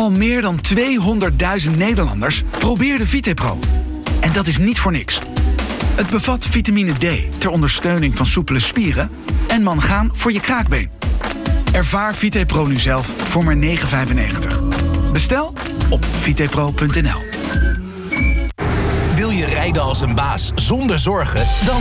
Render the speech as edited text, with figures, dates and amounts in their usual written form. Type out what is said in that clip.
Al meer dan 200.000 Nederlanders probeerden VitePro. En dat is niet voor niks. Het bevat vitamine D ter ondersteuning van soepele spieren en mangaan voor je kraakbeen. Ervaar VitePro nu zelf voor maar €9,95. Bestel op vitepro.nl. Wil je rijden als een baas zonder zorgen? Dan